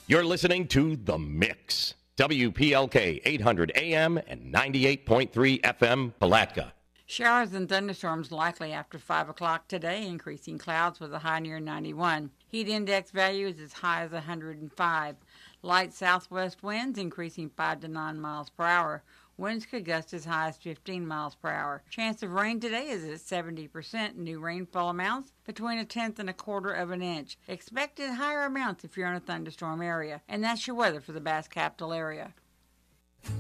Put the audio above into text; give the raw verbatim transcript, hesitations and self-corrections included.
You're listening to The Mix. W P L K eight hundred A M and ninety-eight point three F M, Palatka. Showers and thunderstorms likely after five o'clock today, increasing clouds with a high near ninety-one. Heat index value is as high as one hundred five. Light southwest winds increasing five to nine miles per hour. Winds could gust as high as fifteen miles per hour. Chance of rain today is at seventy percent. New rainfall amounts between a tenth and a quarter of an inch. Expected higher amounts if you're in a thunderstorm area. And that's your weather for the Bass Capital area.